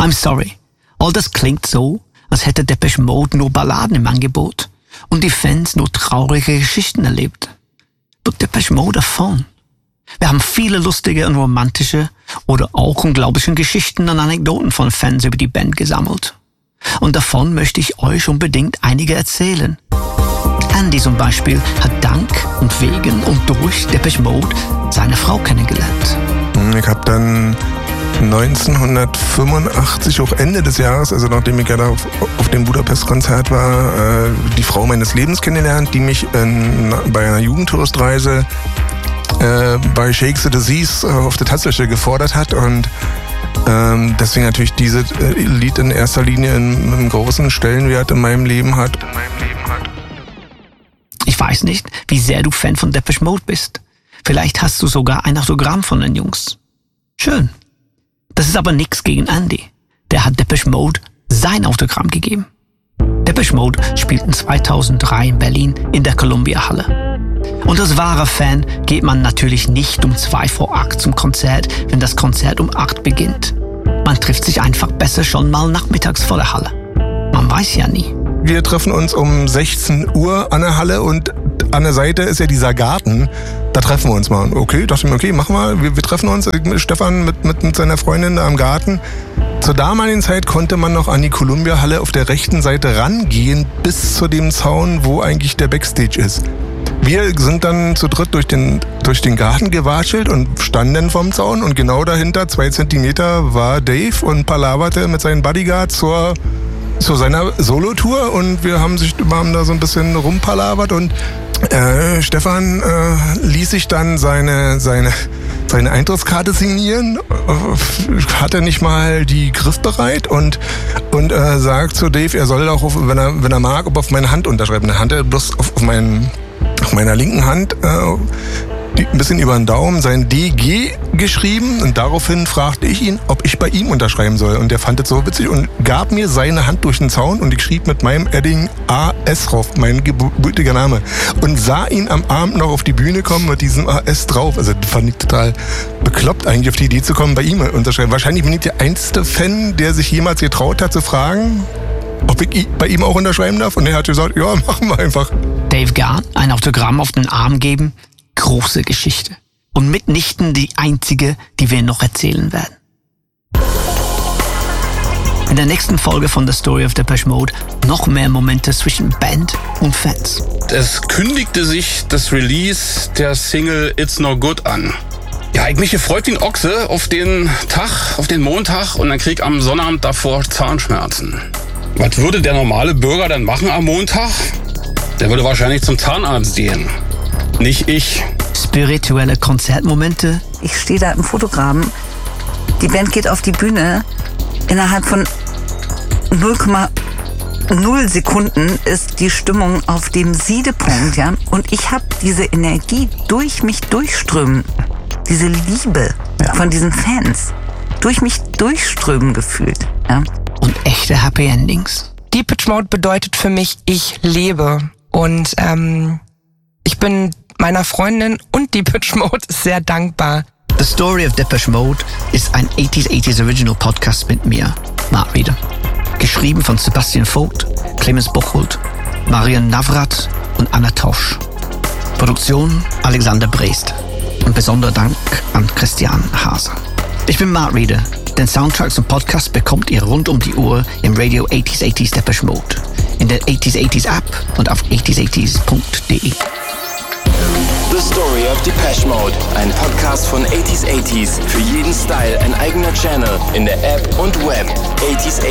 I'm sorry. All das klingt so, als hätte Depeche Mode nur Balladen im Angebot und die Fans nur traurige Geschichten erlebt. But Depeche Mode are fun. Wir haben viele lustige und romantische oder auch unglaubliche Geschichten und Anekdoten von Fans über die Band gesammelt. Und davon möchte ich euch unbedingt einige erzählen. Andy zum Beispiel hat dank und wegen und durch Depeche Mode seine Frau kennengelernt. Ich habe dann 1985, auch Ende des Jahres, also nachdem ich ja da auf dem Budapest-Konzert war, die Frau meines Lebens kennengelernt, die mich bei einer Jugendtouristreise bei Shake the Disease auf der Tanzfläche gefordert hat und deswegen natürlich dieses Lied in erster Linie einen großen Stellenwert in meinem Leben hat. Ich weiß nicht, wie sehr du Fan von Depeche Mode bist. Vielleicht hast du sogar ein Autogramm von den Jungs. Schön. Das ist aber nichts gegen Andy. Der hat Depeche Mode sein Autogramm gegeben. Depeche Mode spielten 2003 in Berlin in der Columbia-Halle. Und als wahrer Fan geht man natürlich nicht um 7:45 zum Konzert, wenn das Konzert um 8 beginnt. Man trifft sich einfach besser schon mal nachmittags vor der Halle. Man weiß ja nie. Wir treffen uns um 16 Uhr an der Halle und an der Seite ist ja dieser Garten. Da treffen wir uns mal. Okay, dachte ich mir, okay, machen wir. Wir treffen uns. Stefan mit seiner Freundin da am Garten. Zur damaligen Zeit konnte man noch an die Columbia-Halle auf der rechten Seite rangehen, bis zu dem Zaun, wo eigentlich der Backstage ist. Wir sind dann zu dritt durch den Garten gewatschelt und standen vorm Zaun und genau dahinter, 2 Zentimeter, war Dave und palaverte mit seinen Bodyguards zu seiner Solotour und wir haben da so ein bisschen rumpalavert und Stefan ließ sich dann seine Eintrittskarte signieren, hatte nicht mal die griffbereit und sagt zu Dave, er soll auch, wenn er mag, auf meine Hand unterschreiben. Er hatte bloß auf meiner linken Hand ein bisschen über den Daumen sein DG geschrieben und daraufhin fragte ich ihn, ob ich bei ihm unterschreiben soll. Und der fand es so witzig und gab mir seine Hand durch den Zaun und ich schrieb mit meinem Edding AS drauf, mein gebürtiger Name. Und sah ihn am Abend noch auf die Bühne kommen mit diesem AS drauf. Also das fand ich total bekloppt, eigentlich auf die Idee zu kommen, bei ihm unterschreiben. Wahrscheinlich bin ich der einzige Fan, der sich jemals getraut hat zu fragen, ob ich bei ihm auch unterschreiben darf. Und er hat gesagt, ja, machen wir einfach. Dave Gahan, ein Autogramm auf den Arm geben, große Geschichte. Und mitnichten die einzige, die wir noch erzählen werden. In der nächsten Folge von The Story of Depeche Mode noch mehr Momente zwischen Band und Fans. Es kündigte sich das Release der Single It's No Good an. Ja, ich mich gefreut wie ein Ochse auf den Montag und dann krieg ich am Sonnabend davor Zahnschmerzen. Was würde der normale Bürger dann machen am Montag? Der würde wahrscheinlich zum Zahnarzt gehen. Nicht ich. Spirituelle Konzertmomente. Ich stehe da im Fotograben. Die Band geht auf die Bühne. Innerhalb von 0,0 Sekunden ist die Stimmung auf dem Siedepunkt, ja. Und ich habe diese Energie durch mich durchströmen. Diese Liebe von diesen Fans durch mich durchströmen gefühlt, ja. Und echte Happy Endings. Depeche Mode bedeutet für mich, ich lebe. Und ich bin meiner Freundin und Depeche Mode sehr dankbar. The Story of Depeche Mode ist ein 80s Original Podcast mit mir, Mark Reeder. Geschrieben von Sebastian Vogt, Clemens Bocholt, Marian Navrat und Anna Tosch. Produktion Alexander Brest. Und besonderer Dank an Christian Haser. Ich bin Mark Reeder. Den Soundtrack zum Podcast bekommt ihr rund um die Uhr im Radio 80s Depeche Mode, in der 80s App und auf 80s80s.de. The Story of Depeche Mode, ein Podcast von 80s. Für jeden Style ein eigener Channel in der App und Web. 80s